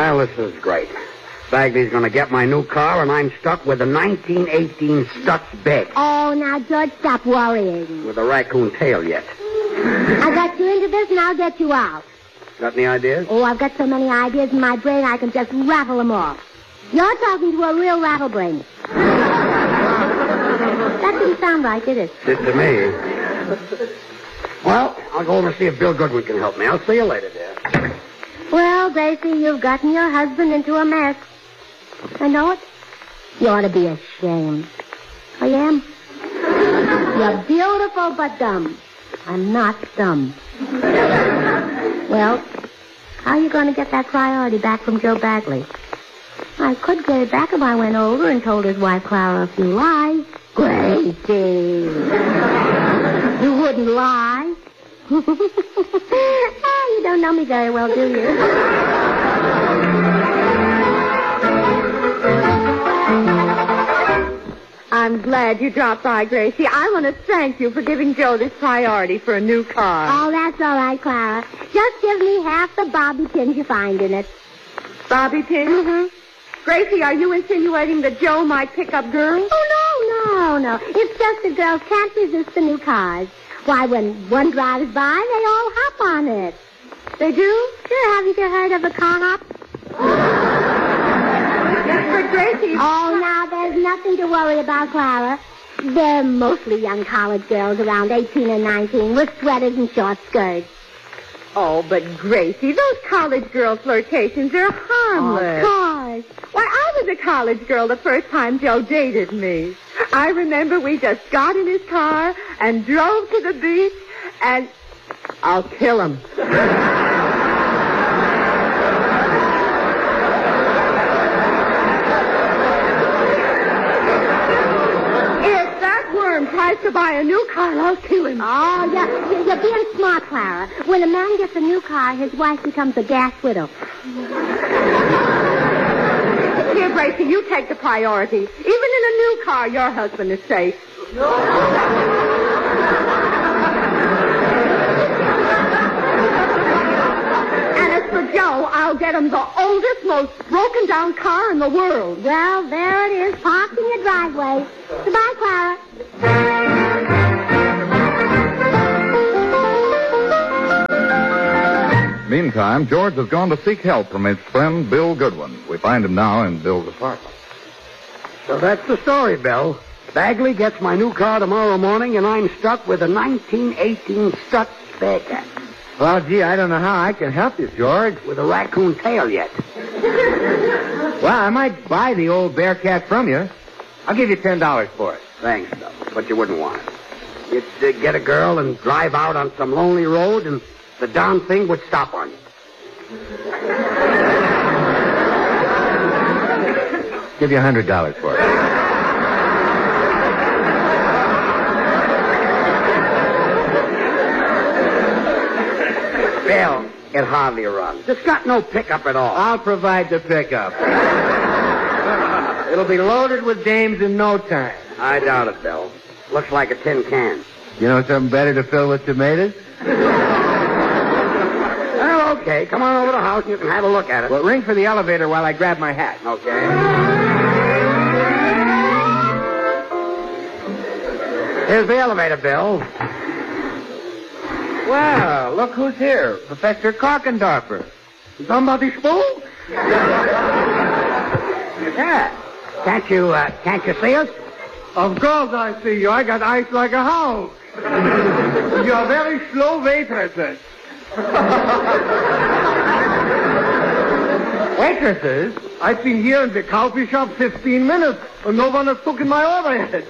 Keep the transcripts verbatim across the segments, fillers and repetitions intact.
Well, this is great. Bagley's going to get my new car, and I'm stuck with a nineteen eighteen Stutz bed. Oh, now, George, stop worrying. With a raccoon tail yet. I got you into this, and I'll get you out. Got any ideas? Oh, I've got so many ideas in my brain, I can just rattle them off. You're talking to a real rattlebrain. That didn't sound right, did it? Did to me. Well, I'll go over and see if Bill Goodwin can help me. I'll see you later, dear. Well, Gracie, you've gotten your husband into a mess. I know it. You ought to be ashamed. I am. You're beautiful but dumb. I'm not dumb. Well, how are you going to get that priority back from Joe Bagley? I could get it back if I went over and told his wife Clara a few lies. Gracie. You wouldn't lie. Oh, you don't know me very well, do you? I'm glad you dropped by, Gracie. I want to thank you for giving Joe this priority for a new car. Oh, that's all right, Clara. Just give me half the bobby pins you find in it. Bobby pins? Mm-hmm. Gracie, are you insinuating that Joe might pick up girls? Oh, no, no, no. It's just that girls can't resist the new cars. Why, when one drives by, they all hop on it. They do? Sure, haven't you heard of a car hop? But Gracie... Oh, now, there's nothing to worry about, Clara. They're mostly young college girls around eighteen and nineteen with sweaters and short skirts. Oh, but Gracie, those college girl flirtations are harmless. Of course. Why, I was a college girl the first time Joe dated me. I remember we just got in his car and drove to the beach, and I'll kill him. If that worm tries to buy a new car, I'll kill him. Oh, yeah, you're being smart, Clara. When a man gets a new car, his wife becomes a gas widow. Here, Gracie, you take the priority. Even in a new car, your husband is safe. And as for Joe, I'll get him the oldest, most broken-down car in the world. Well, there it is, parked in your driveway. Goodbye, Clara. Meantime, George has gone to seek help from his friend Bill Goodwin. We find him now in Bill's apartment. So that's the story, Bill. Bagley gets my new car tomorrow morning, and I'm stuck with a nineteen eighteen Stutz bed. Well, gee, I don't know how I can help you, George. With a raccoon tail yet. Well, I might buy the old Bearcat from you. I'll give you ten dollars for it. Thanks, though, but you wouldn't want it. You'd uh, get a girl and drive out on some lonely road, and the darn thing would stop on you. Give you a hundred dollars for it. Bill, it hardly runs. It's got no pickup at all. I'll provide the pickup. It'll be loaded with dames in no time. I doubt it, Bill. Looks like a tin can. You know something better to fill with tomatoes? Well, okay. Come on over to the house and you can have a look at it. Well, ring for the elevator while I grab my hat. Okay. Here's the elevator, Bill. Well, look who's here. Professor Korkendorfer. Somebody spoke? Yeah. Can't you, uh, can't you see us? Of course I see you. I got eyes like a house. You're very slow waitresses. Waitresses? I've been here in the coffee shop fifteen minutes, and no one has taken my order yet.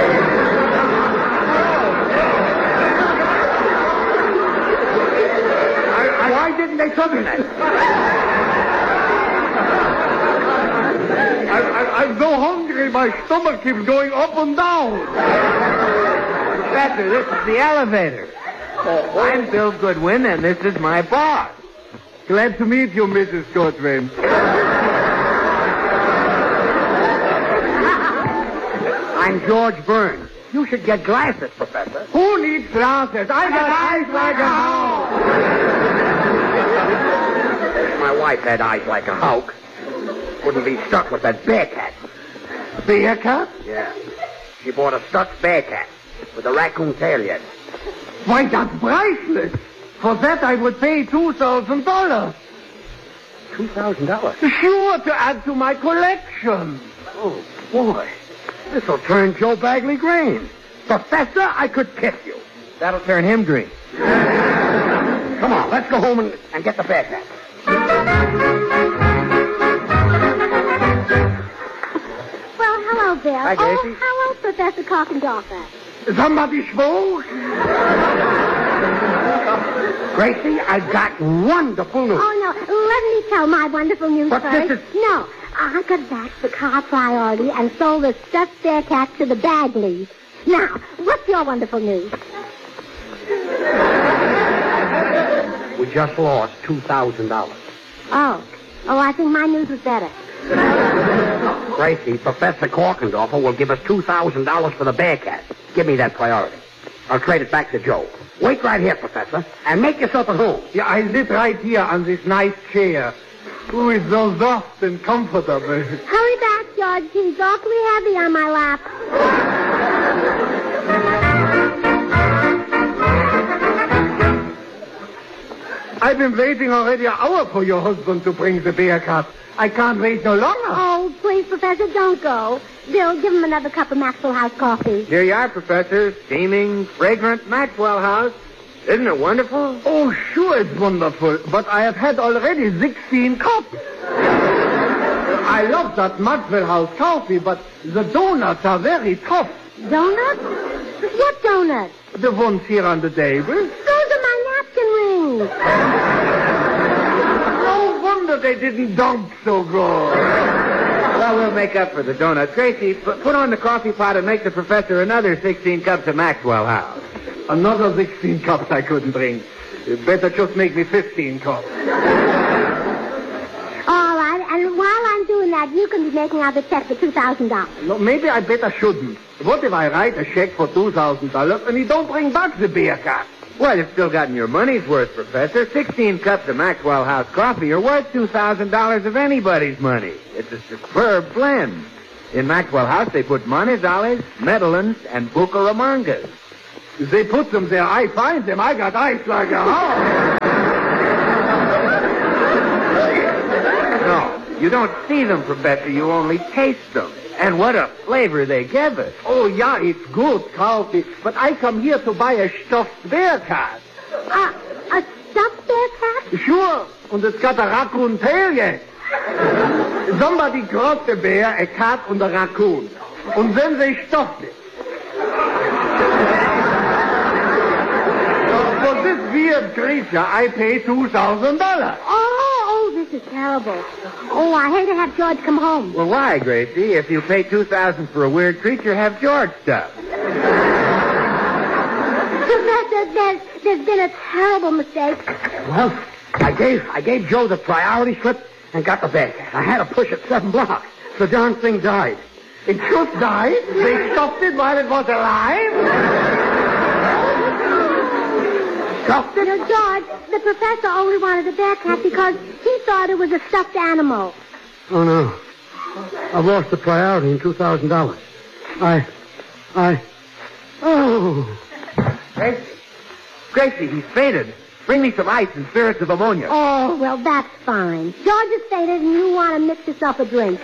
I, I, why didn't they tell me that? I, I, I'm so hungry, my stomach keeps going up and down. Professor, this is the elevator. I'm Bill Goodwin, and this is my boss. Glad to meet you, Missus Goodwin. I'm George Burns. You should get glasses, Professor. Who needs glasses? I got eyes like a house. My wife. wife had eyes like a hawk. Wouldn't be stuck with that bear cat. Bear cat? Yeah. She bought a stuffed bear cat with a raccoon tail yet. Why, that's priceless. For that, I would pay two thousand dollars. Two thousand dollars? Sure, to add to my collection. Oh, boy. This'll turn Joe Bagley green. Professor, I could kiss you. That'll turn him green. Come on, let's go home and, and get the bear cat. Well, hello, Bill. Hi, Oh, Gracie. hello, Professor Cockendorfer. Somebody spoke? Gracie, I've got wonderful news. Oh, no, let me tell my wonderful news But first. this is- No, I got back the car priority and sold the stuffed bear cat to the Bagleys. Now, what's your wonderful news? We just lost two thousand dollars. Oh, oh, I think my news was better. Gracie, Professor Corkendorfer will give us two thousand dollars for the bear cat. Give me that priority. I'll trade it back to Joe. Wait right here, Professor, and make yourself at home. Yeah, I sit right here on this nice chair. Ooh, it's so soft and comfortable. Hurry back, George. He's awfully heavy on my lap. I've been waiting already an hour for your husband to bring the bear cat. I can't wait no longer. Oh, please, Professor, don't go. Bill, give him another cup of Maxwell House coffee. Here you are, Professor. Steaming, fragrant Maxwell House. Isn't it wonderful? Oh, sure, it's wonderful. But I have had already sixteen cups. I love that Maxwell House coffee, but the donuts are very tough. Donuts? What donuts? The ones here on the table. Those are my napkin rings. No wonder they didn't dump so good. Well, we'll make up for the donuts. Gracie, p- put on the coffee pot and make the professor another sixteen cups of Maxwell House. Another sixteen cups I couldn't drink. You better just make me fifteen cups. All right, and while I'm doing that, you can be making out the check for two thousand dollars. No, maybe I better shouldn't. What if I write a check for two thousand dollars and he don't bring back the beer cat? Well, you've still gotten your money's worth, Professor. Sixteen cups of Maxwell House coffee are worth two thousand dollars of anybody's money. It's a superb blend. In Maxwell House, they put Monizales, Medellins, and Bucaramangas. If they put them there, I find them. I got eyes like a hawk. No, you don't see them, Professor. You only taste them. And what a flavor they give us. Oh, yeah, it's good coffee. But I come here to buy a stuffed bear cat. Uh, a stuffed bear cat? Sure, and it's got a raccoon tail yet. Somebody brought the bear, a cat, and a raccoon. And then they stuffed it. For this weird creature, I pay two thousand dollars. Oh, oh, this is terrible. Oh, I hate to have George come home. Well, why, Gracie? If you pay two thousand for a weird creature, have George stuff. Professor, there's, there's been a terrible mistake. Well, I gave I gave Joe the priority slip and got the bear cat. I had to push it seven blocks. The darn thing died. It just died? They stuffed it while it was alive? Stuffed it? You know, George, the professor only wanted a bear cat because he thought it was a stuffed animal. Oh, no. I've lost the priority in two thousand dollars. I... I... Oh... Gracie, Gracie, he's fainted. Bring me some ice and spirits of ammonia. Oh, well, that's fine. George is fainted and you want to mix yourself a drink.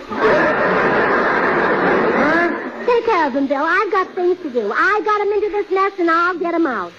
Huh? Take care of him, Bill. I've got things to do. I got him into this mess and I'll get him out.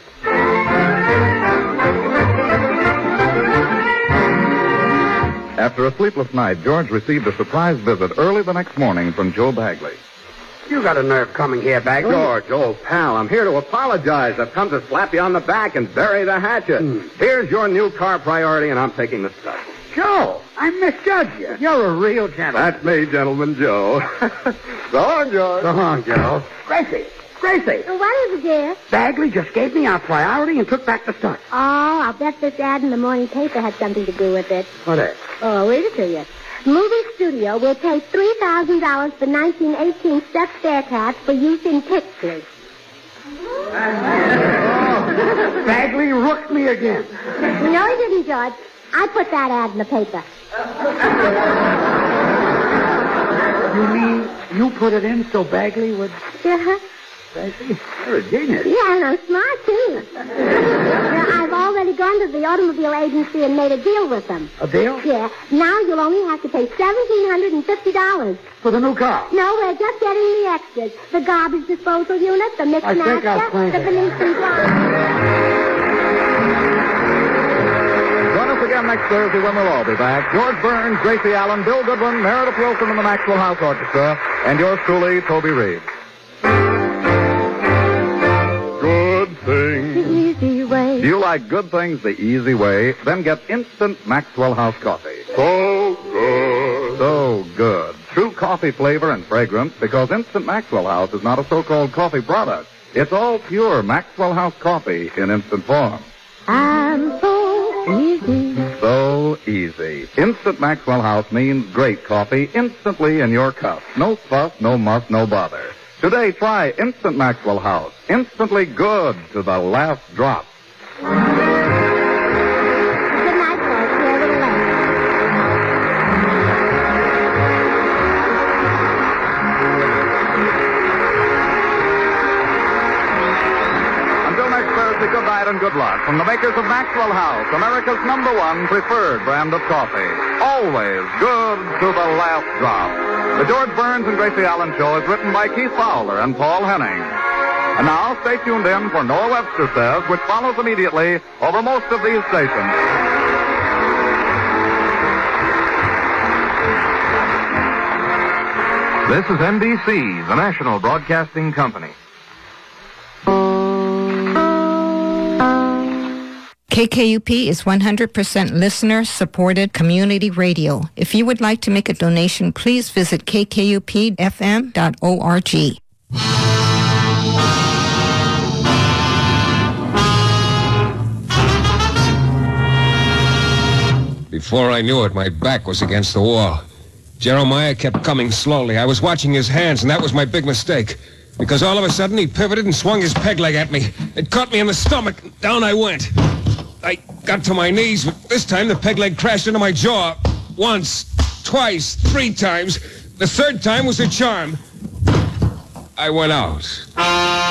After a sleepless night, George received a surprise visit early the next morning from Joe Bagley. You got a nerve coming here, Bagley. George, old pal, I'm here to apologize. I've come to slap you on the back and bury the hatchet. Hmm. Here's your new car priority, and I'm taking the stuff. Joe, I misjudged you. You're a real gentleman. That's me, Gentleman Joe. So long, George. So long, Joe. Gracie, Gracie. Oh, what is it, dear? Bagley just gave me our priority and took back the stuff. Oh, I'll bet this ad in the morning paper had something to do with it. What is? Oh, I'll read it to you. Movie studio will pay three thousand dollars for nineteen eighteen stuffed bear cats for use in pictures. Bagley rooked me again. No, he didn't, George. I put that ad in the paper. You mean you put it in so Bagley would... Yeah. Bagley? You're a genius. Yeah, and I'm smart, too. Yeah, I've already gone to the automobile agency and made a deal with them. A deal? Yeah. Now you'll only have to pay one thousand seven hundred fifty dollars. For the new car? No, we're just getting the extras. The garbage disposal unit, the mix I think I'll master, find the it. Venetian blind. Join us again next Thursday when we'll all be back. George Burns, Gracie Allen, Bill Goodwin, Meredith Wilson and the Maxwell House Orchestra, and yours truly, Toby Reed. Good things. The easy way. Do you like good things the easy way? Then get instant Maxwell House coffee. So good. So good. True coffee flavor and fragrance, because instant Maxwell House is not a so-called coffee product. It's all pure Maxwell House coffee in instant form. I'm so easy. So easy. Instant Maxwell House means great coffee instantly in your cup. No fuss, no muss, no bother. Today, try Instant Maxwell House. Instantly good to the last drop. Good night, folks. We're a little late. Until next Thursday, good night and good luck from the makers of Maxwell House, America's number one preferred brand of coffee. Always good to the last drop. The George Burns and Gracie Allen Show is written by Keith Fowler and Paul Henning. And now, stay tuned in for Noah Webster Says, which follows immediately over most of these stations. This is N B C, the national broadcasting company. K K U P is one hundred percent listener-supported community radio. If you would like to make a donation, please visit k k u p f m dot org. Before I knew it, my back was against the wall. Jeremiah kept coming slowly. I was watching his hands, and that was my big mistake. Because all of a sudden, he pivoted and swung his peg leg at me. It caught me in the stomach. Down I went. I got to my knees, but this time the peg leg crashed into my jaw. Once, twice, three times. The third time was a charm. I went out.